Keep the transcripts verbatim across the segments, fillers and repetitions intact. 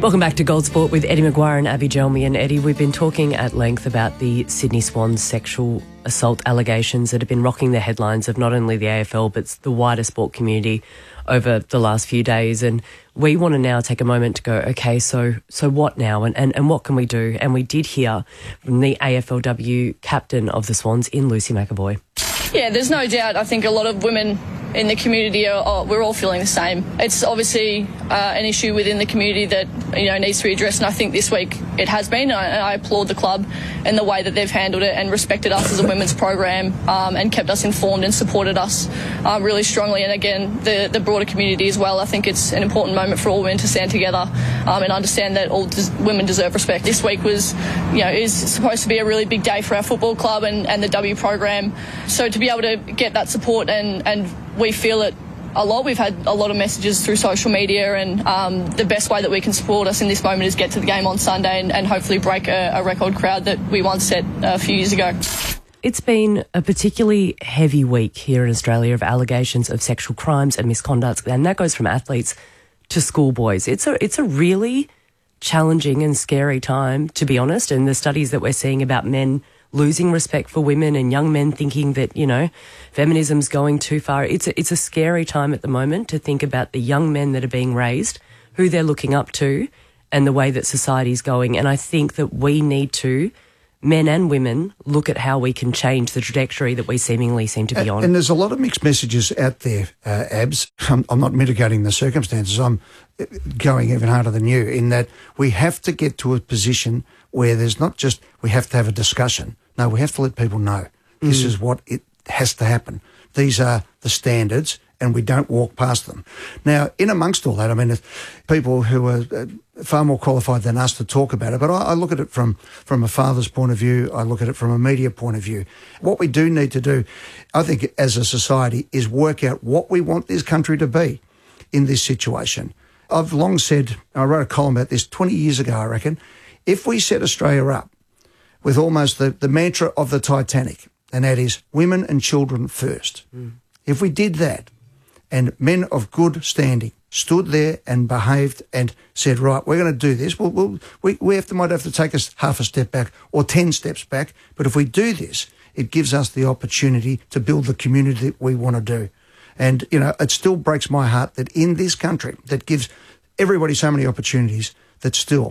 Welcome back to Gold Sport with Eddie McGuire and Abby Gelmi. And Eddie, we've been talking at length about the Sydney Swans sexual assault allegations that have been rocking the headlines of not only the A F L but the wider sport community over the last few days. And we want to now take a moment to go, okay, so so what now and, and, and what can we do? And we did hear from the A F L W captain of the Swans in Lucy McEvoy. Yeah, there's no doubt. I think a lot of women in the community are, are we're all feeling the same. It's obviously uh, an issue within the community that, you know, needs to be addressed, and I think this week it has been. I, and I applaud the club and the way that they've handled it and respected us as a women's program, um, and kept us informed and supported us uh, really strongly. And again, the the broader community as well. I think it's an important moment for all women to stand together um, and understand that all des- women deserve respect. This week was, you know, is supposed to be a really big day for our football club and, and the W program. So to be able to get that support and and we feel it a lot. We've had a lot of messages through social media, and um, the best way that we can support us in this moment is get to the game on Sunday and, and hopefully break a, a record crowd that we once set a few years ago. It's been a particularly heavy week here in Australia of allegations of sexual crimes and misconduct, and that goes from athletes to schoolboys. It's a, it's a really challenging and scary time, to be honest, and the studies that we're seeing about men losing respect for women and young men thinking that, you know, feminism's going too far. It's a, it's a scary time at the moment to think about the young men that are being raised, who they're looking up to, and the way that society's going. And I think that we need to, men and women, look at how we can change the trajectory that we seemingly seem to be on. And there's a lot of mixed messages out there, uh, Abs. I'm, I'm not mitigating the circumstances. I'm going even harder than you in that we have to get to a position where there's not just we have to have a discussion. No, we have to let people know this mm. is what it has to happen. These are the standards, and we don't walk past them. Now, in amongst all that, I mean, if people who are far more qualified than us to talk about it, but I, I look at it from, from a father's point of view, I look at it from a media point of view. What we do need to do, I think, as a society, is work out what we want this country to be in this situation. I've long said, I wrote a column about this twenty years ago, I reckon, if we set Australia up with almost the, the mantra of the Titanic, and that is women and children first. Mm. If we did that, and men of good standing stood there and behaved and said, right, we're going to do this, we'll, we'll, we, we have to, might have to take us half a step back or ten steps back, but if we do this, it gives us the opportunity to build the community that we want to do. And, you know, it still breaks my heart that in this country that gives everybody so many opportunities, that still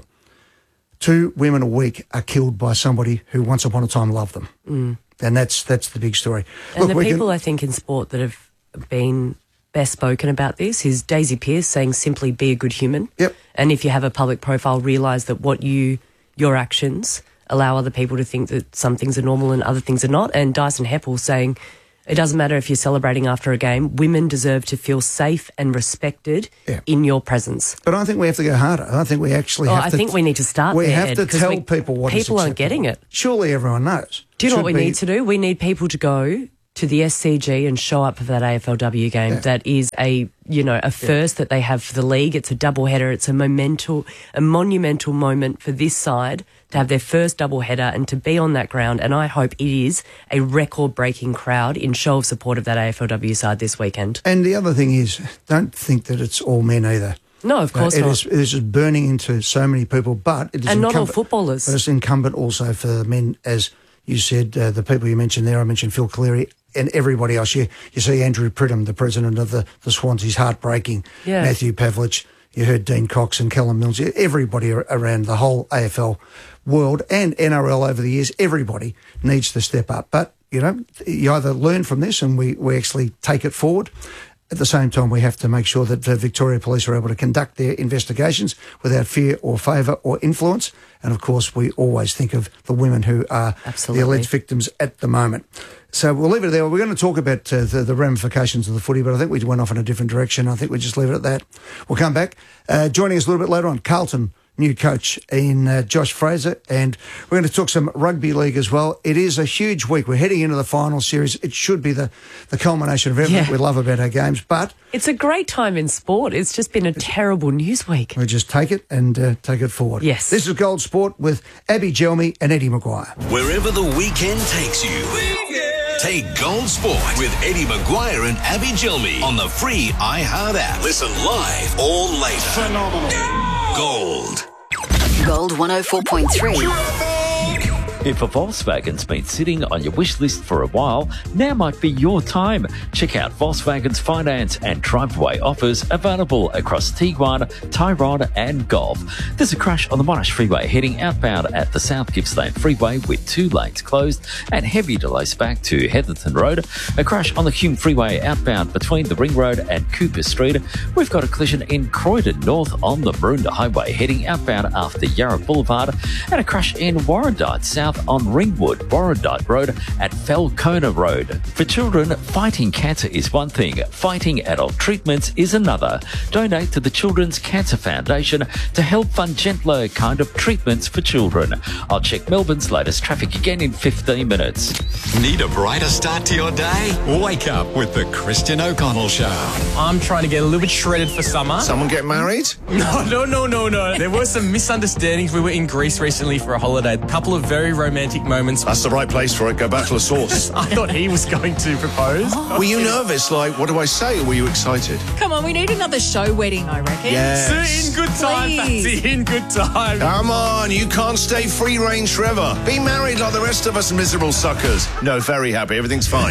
two women a week are killed by somebody who once upon a time loved them. Mm. And that's that's the big story. And Look, the people, can... I think, in sport that have been best spoken about this is Daisy Pearce saying simply be a good human. Yep. And if you have a public profile, realise that what you, your actions allow other people to think that some things are normal and other things are not. And Dyson Heppel saying it doesn't matter if you're celebrating after a game, women deserve to feel safe and respected yeah. in your presence. But I think we have to go harder. I think we actually oh, have I to... I think we need to start we there, have Ed, to tell we, people what people is aren't getting it. Surely everyone knows. Do you know Should what we be... need to do? We need people to go to the S C G and show up for that A F L W game. Yeah. That is a, you know, a first yeah. that they have for the league. It's a doubleheader. It's a monumental, a monumental moment for this side to have their first doubleheader and to be on that ground. And I hope it is a record-breaking crowd in show of support of that A F L W side this weekend. And the other thing is, don't think that it's all men either. No, of course uh, it not. Is, it is just burning into so many people, but it is and not all incumbent, footballers. But it's incumbent also for the men, as you said, uh, the people you mentioned there. I mentioned Phil Cleary and everybody else. You, you see Andrew Pridham, the president of the, the Swans, he's heartbreaking. Yeah. Matthew Pavlich, you heard Dean Cox and Callum Mills, everybody around the whole A F L world and N R L over the years, everybody needs to step up. But, you know, you either learn from this and we, we actually take it forward. At the same time, we have to make sure that the Victoria Police are able to conduct their investigations without fear or favour or influence. And, of course, we always think of the women who are Absolutely. the alleged victims at the moment. So we'll leave it there. We're going to talk about uh, the, the ramifications of the footy, but I think we went off in a different direction. I think we just leave it at that. We'll come back. Uh, joining us a little bit later on, Carlton new coach in uh, Josh Fraser, and we're going to talk some rugby league as well. It is a huge week. We're heading into the final series. It should be the, the culmination of everything yeah. we love about our games, but... It's a great time in sport. It's just been a terrible news week. We just take it and uh, take it forward. Yes. This is Gold Sport with Abby Gelmi and Eddie McGuire. Wherever the weekend takes you. Weekend. Take Gold Sport with Eddie Maguire and Abby Gilmy on the free iHeart app. Listen live or later. Phenomenal. Gold. Gold one oh four point three. If a Volkswagen's been sitting on your wish list for a while, now might be your time. Check out Volkswagen's finance and driveway offers available across Tiguan, Tyrone and Golf. There's a crash on the Monash Freeway heading outbound at the South Gippsland Freeway with two lanes closed and heavy delays back to Heatherton Road. A crash on the Hume Freeway outbound between the Ring Road and Cooper Street. We've got a collision in Croydon North on the Maroondah Highway heading outbound after Yarra Boulevard, and a crash in Warrandyte South on Ringwood, Warrandyte Road at Falconer Road. For children, fighting cancer is one thing, fighting adult treatments is another. Donate to the Children's Cancer Foundation to help fund gentler kind of treatments for children. I'll check Melbourne's latest traffic again in fifteen minutes. Need a brighter start to your day? Wake up with the Christian O'Connell Show. I'm trying to get a little bit shredded for summer. Someone get married? No, no, no, no, no. There were some misunderstandings. We were in Greece recently for a holiday. A couple of very romantic moments. That's the right place for it. Go back to the source. I thought he was going to propose. Were you nervous? Like, what do I say? Or were you excited? Come on, we need another show wedding, I reckon. Yes. In good time, Please. Patsy. In good time. Come on, you can't stay free range forever. Be married like the rest of us miserable suckers. No, very happy. Everything's fine.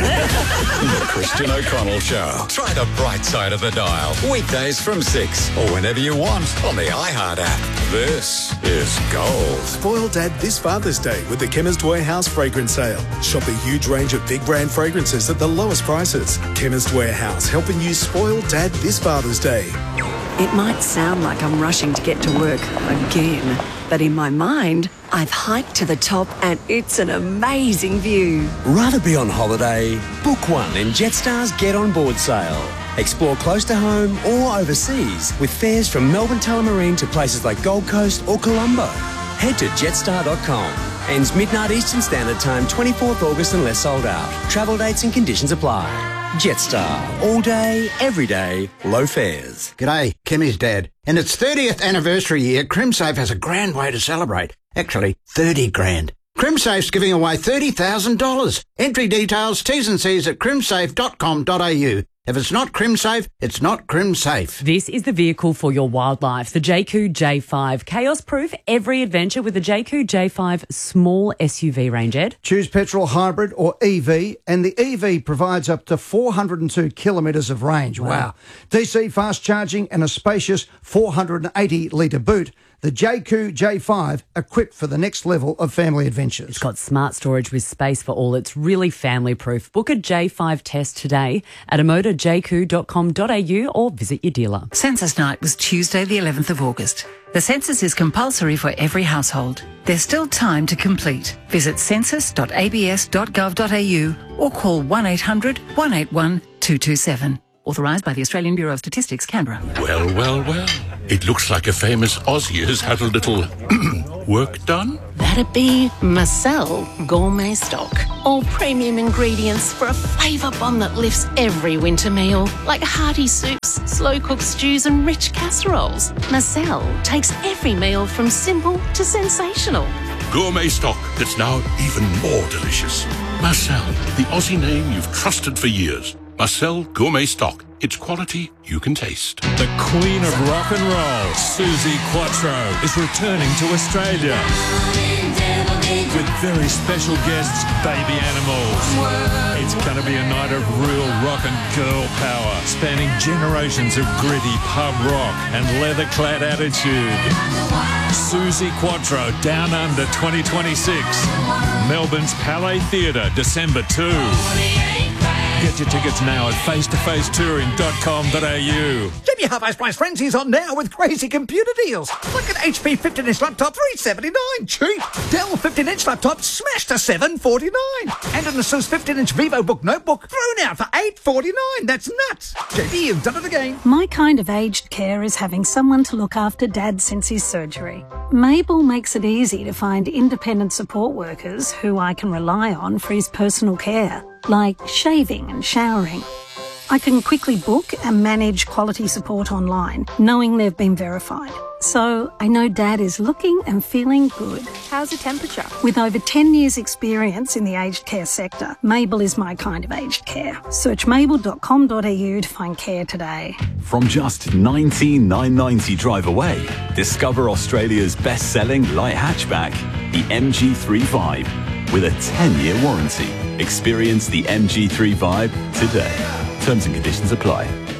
The Christian O'Connell Show. Try the bright side of the dial. Weekdays from six or whenever you want on the iHeart app. This is Gold. Spoil Dad this Father's Day with the Chemist Warehouse fragrance sale. Shop a huge range of big brand fragrances at the lowest prices. Chemist Warehouse, helping you spoil Dad this Father's Day. It might sound like I'm rushing to get to work again, but in my mind, I've hiked to the top and it's an amazing view. Rather be on holiday? Book one in Jetstar's Get On Board sale. Explore close to home or overseas with fares from Melbourne Tullamarine to places like Gold Coast or Colombo. Head to jetstar dot com. Ends midnight Eastern Standard Time, twenty-fourth August unless sold out. Travel dates and conditions apply. Jetstar. All day, every day, low fares. G'day, Kimmy's dad. In its thirtieth anniversary year, CrimSafe has a grand way to celebrate. Actually, thirty grand. CrimSafe's giving away thirty thousand dollars. Entry details, T's and C's at crimsafe dot com dot a u. If it's not CrimSafe, it's not CrimSafe. This is the vehicle for your wildlife, the J Q J five. Chaos-proof every adventure with the J Q J five small S U V range, Ed. Choose petrol, hybrid or E V, and the E V provides up to four hundred two kilometres of range. Wow. wow. D C fast charging and a spacious four hundred eighty litre boot. The J Q J five, equipped for the next level of family adventures. It's got smart storage with space for all. It's really family-proof. Book a J five test today at amoda j q dot com dot a u or visit your dealer. Census night was Tuesday, the eleventh of August. The census is compulsory for every household. There's still time to complete. Visit census dot a b s dot gov dot a u or call one eight hundred, one eight one, two two seven. Authorised by the Australian Bureau of Statistics, Canberra. Well, well, well. It looks like a famous Aussie has had a little work done. That'd be Marcel Gourmet Stock. All premium ingredients for a flavour bomb that lifts every winter meal, like hearty soups, slow-cooked stews and rich casseroles. Marcel takes every meal from simple to sensational. Gourmet stock that's now even more delicious. Marcel, the Aussie name you've trusted for years. Marcel Gourmet Stock. It's quality you can taste. The Queen of Rock and Roll, Suzi Quatro, is returning to Australia with very special guests, Baby Animals. It's going to be a night of real rock and girl power, spanning generations of gritty pub rock and leather-clad attitude. Suzi Quatro, Down Under twenty twenty-six. Melbourne's Palais Theatre, December second. Get your tickets now at face to face touring dot com dot a u. Jimmy Half-Ice Price Frenzy's on now with crazy computer deals. Like an H P fifteen inch laptop, three seventy-nine. Cheap. Dell fifteen inch laptop smashed to seven forty-nine. And an Asus fifteen inch VivoBook notebook thrown out for eight forty-nine. That's nuts. J B, you've done it again. My kind of aged care is having someone to look after Dad since his surgery. Mabel makes it easy to find independent support workers who I can rely on for his personal care, like shaving and showering. I can quickly book and manage quality support online, knowing they've been verified. So I know Dad is looking and feeling good. How How's the temperature? With over ten years experience in the aged care sector, Mabel is my kind of aged care. Search mabel dot com dot a u to find care today. From just nineteen thousand nine hundred ninety drive away, discover Australia's best-selling light hatchback, the M G three Vibe, with a ten-year warranty. Experience the M G three Vibe today. Terms and conditions apply.